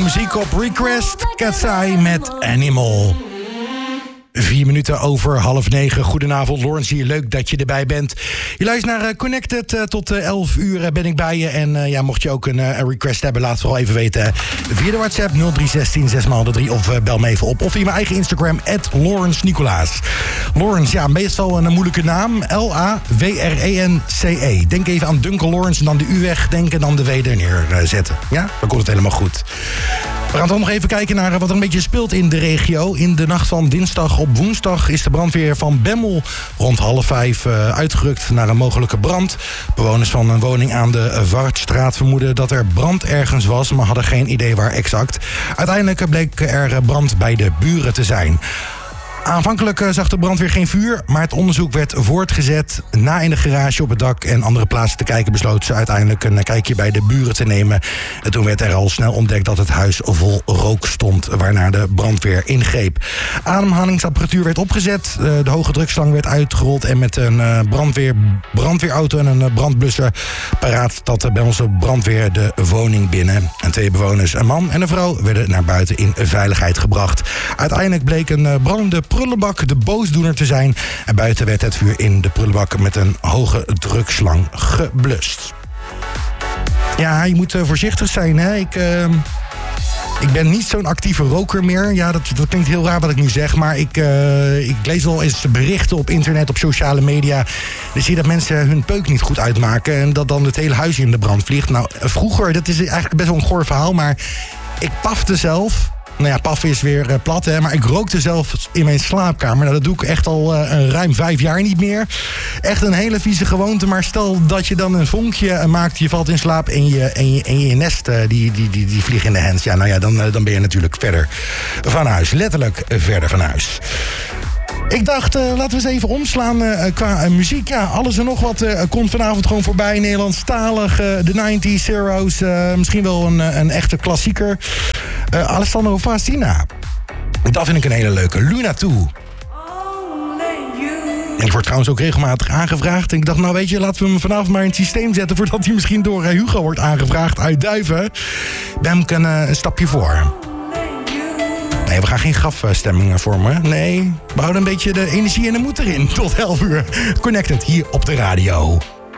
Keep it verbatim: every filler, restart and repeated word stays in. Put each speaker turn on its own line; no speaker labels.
muziek op request. Cat's Eye met Animal. Vier minuten over half negen. Goedenavond, Lawrence hier. Leuk dat je erbij bent. Je luistert naar uh, Connected. Uh, tot uh, elf uur uh, ben ik bij je. En uh, ja, mocht je ook een, uh, een request hebben, laat het vooral even weten. Uh, via de WhatsApp nul drie een zes zes maal de drie. Of uh, bel me even op. Of via mijn eigen Instagram, at Lawrence Nicolaas. Lawrence, ja, meestal een moeilijke naam. L A W R E N C E. Denk even aan Duncan Lawrence en dan de U wegdenken en dan de W er neerzetten. Ja, dan komt het helemaal goed. We gaan toch nog even kijken naar wat er een beetje speelt in de regio. In de nacht van dinsdag op woensdag is de brandweer van Bemmel rond half vijf uh, uitgerukt naar een mogelijke brand. Bewoners van een woning aan de Wartstraat vermoeden dat er brand ergens was, maar hadden geen idee waar exact. Uiteindelijk bleek er brand bij de buren te zijn. Aanvankelijk zag de brandweer geen vuur, maar het onderzoek werd voortgezet. Na in de garage, op het dak en andere plaatsen te kijken, besloot ze uiteindelijk een kijkje bij de buren te nemen. En toen werd er al snel ontdekt dat het huis vol rook stond, waarna de brandweer ingreep. Ademhalingsapparatuur werd opgezet, de hoge drukslang werd uitgerold en met een brandweer, brandweerauto en een brandblusser paraat stapte de Bemmelse brandweer de woning binnen. En twee bewoners, een man en een vrouw, werden naar buiten in veiligheid gebracht. Uiteindelijk bleek een brandende prullenbak de boosdoener te zijn. En buiten werd het vuur in de prullenbak met een hoge drukslang geblust. Ja, je moet uh, voorzichtig zijn, hè. Ik, uh, ik ben niet zo'n actieve roker meer. Ja, dat, dat klinkt heel raar wat ik nu zeg. Maar ik, uh, ik lees wel eens berichten op internet, op sociale media. Dan zie je dat mensen hun peuk niet goed uitmaken. En dat dan het hele huis in de brand vliegt. Nou, vroeger, dat is eigenlijk best wel een goor verhaal. Maar ik pafte zelf. Nou ja, paf is weer uh, plat, hè, maar ik rookte zelf in mijn slaapkamer. Nou, dat doe ik echt al uh, een ruim vijf jaar niet meer. Echt een hele vieze gewoonte, maar stel dat je dan een vonkje maakt, je valt in slaap en je, en je, en je nest, uh, die, die, die, die vliegen in de hens. Ja, nou ja, dan, uh, dan ben je natuurlijk verder van huis. Letterlijk verder van huis. Ik dacht, uh, laten we eens even omslaan uh, qua uh, muziek. Ja, alles en nog wat uh, komt vanavond gewoon voorbij. Nederlandstalig, uh, de negentig, zero's. Uh, misschien wel een, een echte klassieker. Uh, Alessandro Fascina. Dat vind ik een hele leuke. Luna toe. En ik word trouwens ook regelmatig aangevraagd. En ik dacht, nou weet je, laten we hem vanavond maar in het systeem zetten voordat hij misschien door uh, Hugo wordt aangevraagd uit Duiven. Ben ik een, uh, een stapje voor. Nee, we gaan geen grafstemming vormen. Nee, we houden een beetje de energie en de moed erin. Tot elf uur. Connected hier op de radio.